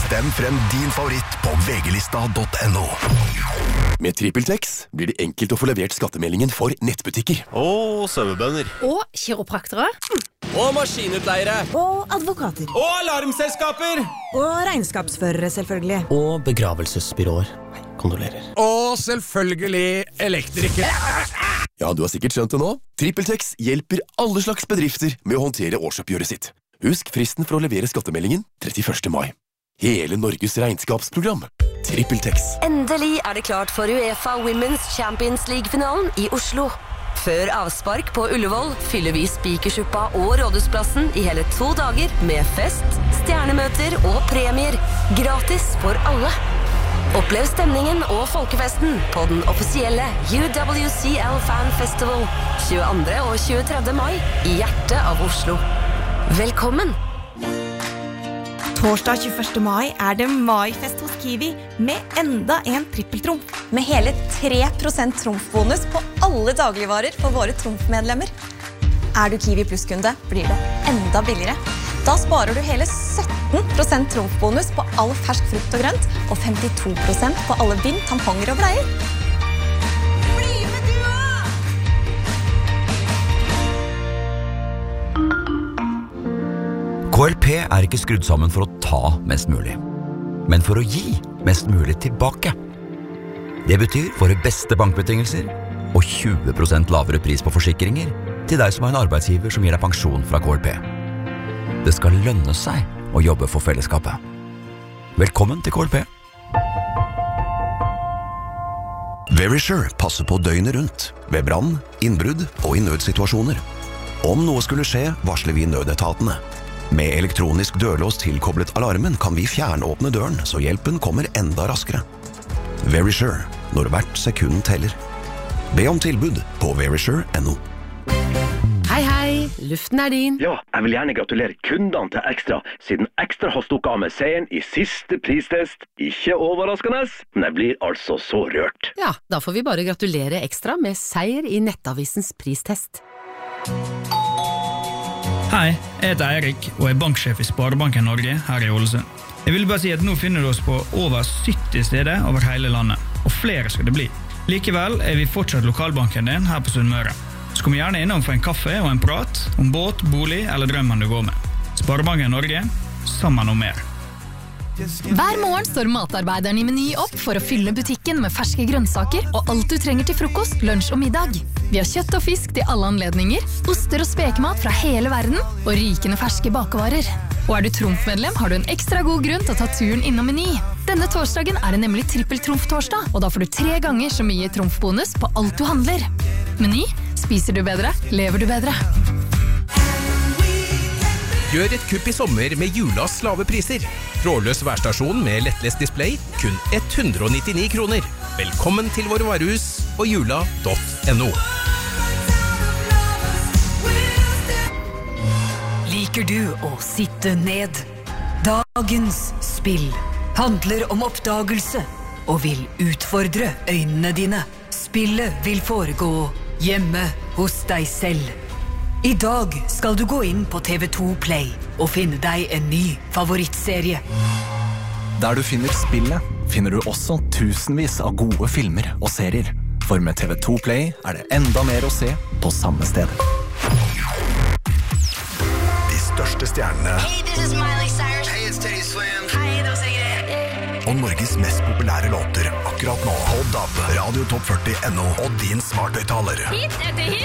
Stem frem din favoritt på vglista.no. Med TrippelTex blir det enkelt å få levert skattemeldingen for nettbutikker. Og sauebønder. Og kiropraktere. Og maskinutleiere. Og advokater. Og alarmselskaper. Og regnskapsførere, selvfølgelig. Og begravelsesbyråer. Kondolerer. Og selvfølgelig elektrikere. Ja, du har sikkert skjønt det nå. TrippelTex hjelper alle slags bedrifter med å håndtere årsoppgjøret sitt. Husk fristen for å levere skattemeldingen 31. mai. Hele Norges regnskapsprogram. TrippelTex. Endelig det klart for UEFA Women's Champions League-finalen i Oslo. Før avspark på Ullevål fyller vi Spikersuppa og Rådhusplassen i hele 2 dager med fest, stjernemøter og premier. Gratis for alle. Opplev stemningen og folkefesten på den offisielle UWCL Fan Festival 22. og 23. mai i hjertet av Oslo. Velkommen! Torsdag 21. mai det maifest hos Kiwi med enda en trippeltrumf. Med hele 3% trumfbonus på alle dagligvarer for våre trumfmedlemmer. Du Kiwi Plus-kunde, blir det enda billigere. Da sparer du hele 17% trumfbonus på all fersk frukt og grønt, og 52% på alle bind, tamponger og bleier. Bli med du også! KLP ikke skrudd sammen for å ta mest mulig, men for å gi mest mulig tilbake. Det betyr våre beste bankbetingelser og 20% lavere pris på forsikringer til deg som har en arbeidsgiver som gir deg pensjon fra KLP. Det skal lønne seg å jobbe for fellesskapet. Velkommen til KLP. Verisure passer på døgnet rundt, ved brann, innbrudd og i nødsituasjoner. Om noe skulle skje, varsler vi nødetatene. Med elektronisk dørlås tilkoblet alarmen kan vi fjernåpne døren, så hjelpen kommer enda raskere. Verisure, når hvert sekund teller. Be om tilbud på verisure.no. Hei, hei. Luften din. Ja, jeg vil gjerne gratulere kundene til Extra, siden Extra har stukket av med seieren i siste pristest. Ikke overraskende, men jeg blir altså så rørt. Ja, da får vi bare gratulere Extra med seier i Nettavisens pristest. Hei, jeg heter Eirik og banksjef i Sparebanken Norge her i Ålesund. Jeg vil bare si at nå finner du oss på over 70 steder over hele landet, og flere skal det bli. Likevel vi fortsatt lokalbanken din her på Sunnmøre. Så kom gjerne innom for en kaffe og en prat om båt, bolig eller drømmen du går med. Sparebanken Norge, sammen om mer. Hver morgen står matarbeideren i Meny opp for å fylle butikken med ferske grønnsaker og alt du trenger til frokost, lunsj og middag. Vi har kjøtt og fisk til alle anledninger, oster og spekemat fra hele verden og rykende ferske bakevarer. Og du trumfmedlem, har du en ekstra god grunn til å ta turen innom Meny. Denne torsdagen det nemlig trippeltrumftorsdag, og da får du 3 ganger så mye trumfbonus på alt du handler. Meny, spiser du bedre, lever du bedre. Gjør et kupp i sommer med Julas lave priser. Trådløs værstasjon med lettlest display, kun 199 kroner. Velkommen til våre varehus og jula.no. Liker du å sitte ned? Dagens spill handler om oppdagelse og vil utfordre øynene dine. Spillet vil foregå hjemme hos deg selv. I dag skal du gå inn på TV2 Play og finne deg en ny favorittserie. Der du finner spillet, finner du også tusenvis av gode filmer og serier. For med TV2 Play det enda mer å se på samme sted. De største stjernene. Hey, this is Miley Cyrus. Hey, it's Teddy Swims. Hei, det Sigrid. Og Norges mest populære låter akkurat nå. På DAB, Radio Top 40.no og din smarthøyttaler. Hit etter hit